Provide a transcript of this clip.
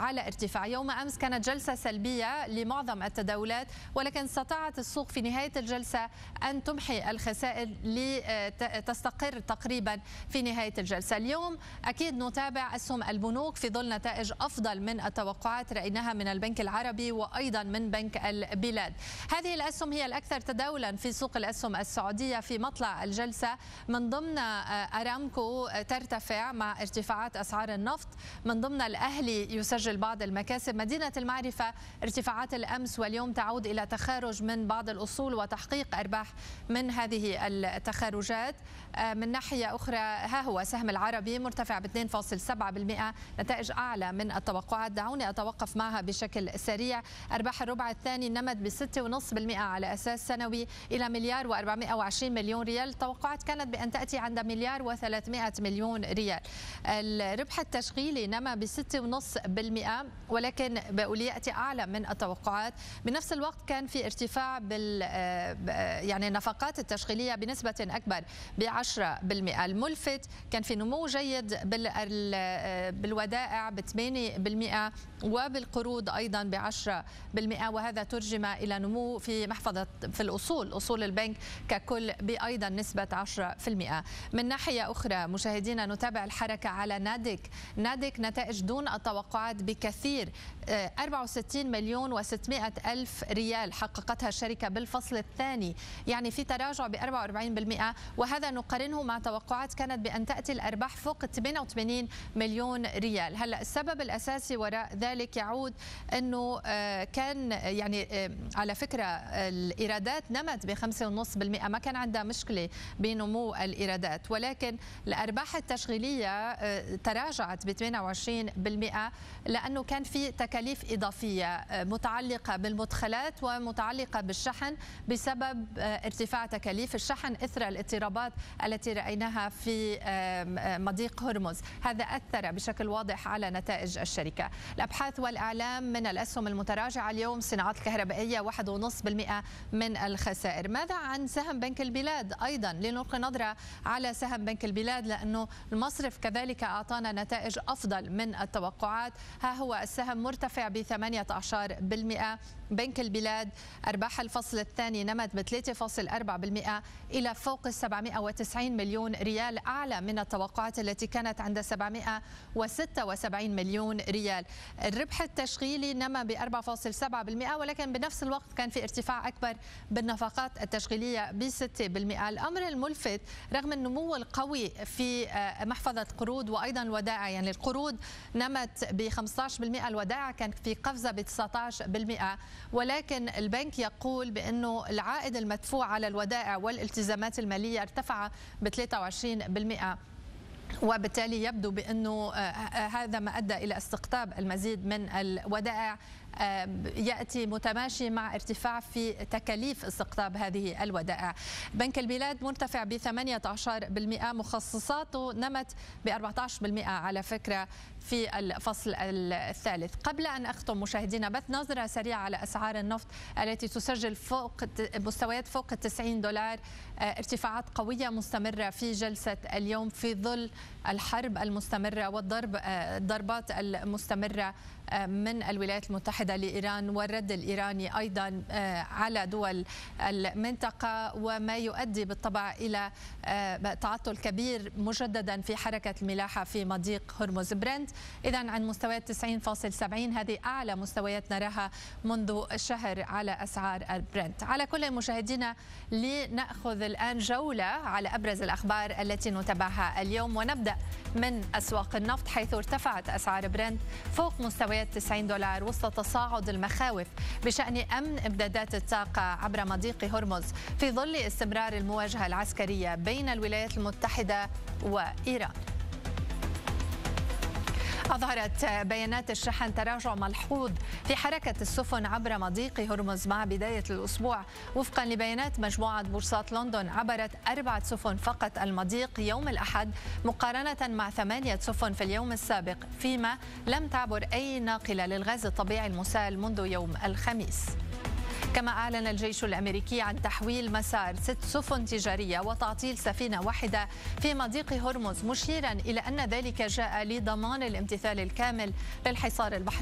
على ارتفاع. يوم أمس كانت جلسة سلبية لمعظم التداولات، ولكن استطاعت السوق في نهاية الجلسة أن تمحي الخسائر لتستقر تقريبا في نهاية الجلسة. اليوم أكيد نتابع أسهم البنوك في ظل نتائج أفضل من التوقعات رأيناها من البنك العربي وأيضا من بنك البلاد. هذه الأسهم هي الأكثر تداولا في سوق الأسهم السعودية في مطلع الجلسة، من ضمن أرامكو ترتفع مع ارتفاعات أسعار النفط، من ضمن الأهلي يسجل بعض المكاسب، مدينة المعرفة ارتفاعات الأمس واليوم تعود إلى تخارج من بعض الأصول وتحقيق أرباح من هذه التخارجات. من ناحية أخرى ها هو سهم العربي مرتفع ب 2.7%، نتائج أعلى من التوقعات. دعوني أتوقف معها بشكل سريع. أرباح الربع الثاني نمت ب 6.5% على أساس سنوي إلى مليار و420 مليون ريال، التوقعات كانت بأن تأتي عند مليار و300 مليون ريال. الربح التشغيلي نما ب 6.5%، ولكن يأتي أعلى من التوقعات. بنفس الوقت كان في ارتفاع يعني النفقات التشغيلية بنسبة أكبر ب 10%. الملفت كان في نمو جيد بالودائع ب 8% وبالقروض أيضا ب 10%، وهذا ترجم إلى نمو في محفظة في الأصول، أصول البنك ككل بأيضا نسبة 10%. من ناحية أخرى مشاهدينا نتابع الحركة على نادك نتائج دون التوقعات بكثير، 64 مليون و600 ألف ريال حققتها الشركة بالفصل الثاني، يعني في تراجع ب 44%، وهذا نقارنه مع توقعات كانت بأن تأتي الأرباح فوق 88 مليون ريال. هلا السبب الأساسي وراء ذلك يعود أنه كان يعني على فكرة الإيرادات نمت ب 5.5%، ما كان عندها مشكلة بنمو الإيرادات، ولكن الأرباح التشغيلية تراجعت ب 28% لأنه كان في تكاليف إضافية متعلقة بالمدخلات ومتعلقة بالشحن بسبب ارتفاع تكاليف الشحن إثر الاضطرابات التي رأيناها في مضيق هرمز. هذا أثر بشكل واضح على نتائج الشركة. الأبحاث والإعلام من الأسهم المتراجعة اليوم، الصناعات الكهربائية 1.5% من الخسائر. ماذا عن سهم بنك البلاد؟ أيضا لنلقي نظرة على سهم بنك البلاد لأنه المصرف كذلك أعطانا نتائج أفضل من التوقعات. ها هو السهم مرتفع ب 18%. بنك البلاد أرباح الفصل الثاني نمت ب 3.4% إلى فوق 790 مليون ريال، أعلى من التوقعات التي كانت عند 776 مليون ريال. الربح التشغيلي نما ب 4.7%، ولكن بنفس الوقت كان في ارتفاع أكبر بالنفقات التشغيلية ب 6%. الأمر الملفت رغم النمو القوي في محفظة قروض وأيضا الودائع، يعني القروض نمت ب 15%، الودائع كانت في قفزة ب 19%، ولكن البنك يقول بأنه العائد المدفوع على الودائع والالتزامات المالية ارتفع ب 23%، وبالتالي يبدو بأنه هذا ما أدى إلى استقطاب المزيد من الودائع، يأتي متماشي مع ارتفاع في تكاليف استقطاب هذه الودائع. بنك البلاد مرتفع ب 18%، مخصصاته نمت ب 14% على فكرة في الفصل الثالث. قبل أن أختم مشاهدينا بث نظرة سريعة على أسعار النفط التي تسجل فوق مستويات فوق $90، ارتفاعات قوية مستمرة في جلسة اليوم في ظل الحرب المستمرة والضربات المستمرة من الولايات المتحدة لإيران والرد الإيراني أيضا على دول المنطقة، وما يؤدي بالطبع إلى تعطل كبير مجددا في حركة الملاحة في مضيق هرمز. برنت إذن عن مستويات 90.70، هذه أعلى مستويات نراها منذ شهر على أسعار البرنت. على كل مشاهدينا لنأخذ الآن جولة على أبرز الأخبار التي نتابعها اليوم، ونبدأ من أسواق النفط حيث ارتفعت أسعار برنت فوق مستويات $90 وسط تصاعد المخاوف بشأن أمن إمدادات الطاقة عبر مضيق هرمز في ظل استمرار المواجهة العسكرية بين الولايات المتحدة وإيران. أظهرت بيانات الشحن تراجع ملحوظ في حركة السفن عبر مضيق هرمز مع بداية الأسبوع. وفقا لبيانات مجموعة بورصات لندن، عبرت 4 سفن فقط المضيق يوم الأحد مقارنة مع 8 سفن في اليوم السابق، فيما لم تعبر أي ناقلة للغاز الطبيعي المسال منذ يوم الخميس. كما أعلن الجيش الأمريكي عن تحويل مسار 6 سفن تجارية وتعطيل سفينة واحدة في مضيق هرمز، مشيرا إلى أن ذلك جاء لضمان الامتثال الكامل للحصار البحري